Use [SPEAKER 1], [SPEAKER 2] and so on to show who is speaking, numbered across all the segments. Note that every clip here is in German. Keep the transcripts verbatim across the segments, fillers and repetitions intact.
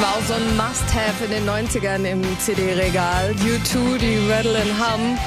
[SPEAKER 1] War auch so ein Must-Have in den neunzigern im C D-Regal. U zwei, die Rattle and Hum.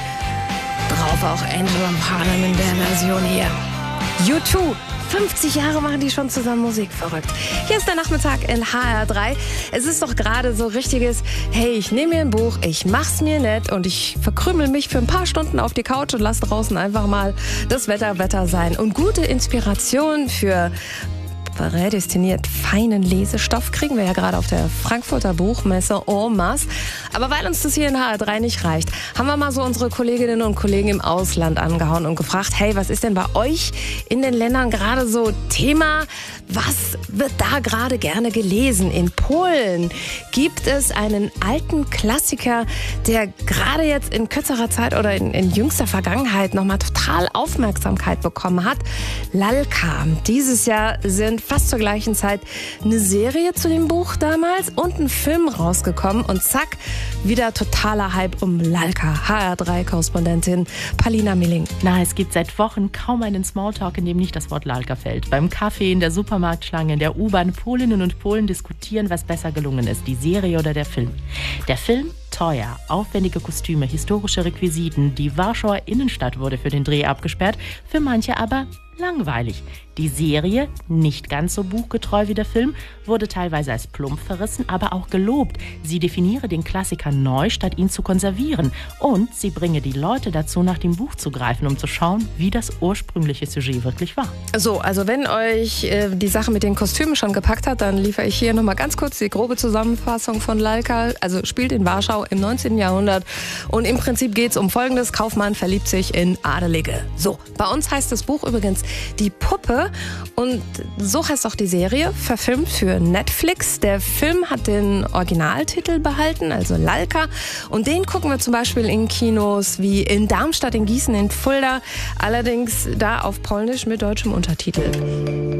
[SPEAKER 1] Drauf auch Angel und Parham in der Version hier. U zwei. fünfzig Jahre machen die schon zusammen Musik, verrückt. Hier ist der Nachmittag in H R drei. Es ist doch gerade so richtiges, hey, ich nehme mir ein Buch, ich mach's mir nett und ich verkrümel mich für ein paar Stunden auf die Couch und lass draußen einfach mal das Wetter Wetter sein. Und gute Inspiration für prädestiniert feinen Lesestoff kriegen wir ja gerade auf der Frankfurter Buchmesse en masse. Aber weil uns das hier in H R drei nicht reicht, haben wir mal so unsere Kolleginnen und Kollegen im Ausland angehauen und gefragt, hey, was ist denn bei euch in den Ländern gerade so Thema? Was wird da gerade gerne gelesen? In Polen gibt es einen alten Klassiker, der gerade jetzt in kürzerer Zeit oder in, in jüngster Vergangenheit nochmal total Aufmerksamkeit bekommen hat. Lalka. Dieses Jahr sind fast zur gleichen Zeit eine Serie zu dem Buch damals und ein Film rausgekommen und zack, wieder totaler Hype um Lalka. H R drei Korrespondentin Palina Milling.
[SPEAKER 2] Na, es gibt seit Wochen kaum einen Smalltalk, in dem nicht das Wort Lalka fällt. Beim Kaffee, in der Supermarktschlange, in der U-Bahn, Polinnen und Polen diskutieren, was besser gelungen ist, die Serie oder der Film. Der Film? Teuer, aufwendige Kostüme, historische Requisiten. Die Warschauer Innenstadt wurde für den Dreh abgesperrt, für manche aber langweilig. Die Serie, nicht ganz so buchgetreu wie der Film, wurde teilweise als plump verrissen, aber auch gelobt. Sie definiere den Klassiker neu, statt ihn zu konservieren. Und sie bringe die Leute dazu, nach dem Buch zu greifen, um zu schauen, wie das ursprüngliche Sujet wirklich war.
[SPEAKER 1] So, also wenn euch äh, die Sache mit den Kostümen schon gepackt hat, dann liefere ich hier nochmal ganz kurz die grobe Zusammenfassung von Lalka. Also spielt in Warschau im neunzehnten Jahrhundert und im Prinzip geht es um Folgendes. Kaufmann verliebt sich in Adelige. So, bei uns heißt das Buch übrigens Die Puppe und so heißt auch die Serie, verfilmt für Netflix. Der Film hat den Originaltitel behalten, also Lalka, und den gucken wir zum Beispiel in Kinos wie in Darmstadt, in Gießen, in Fulda, allerdings da auf Polnisch mit deutschem Untertitel.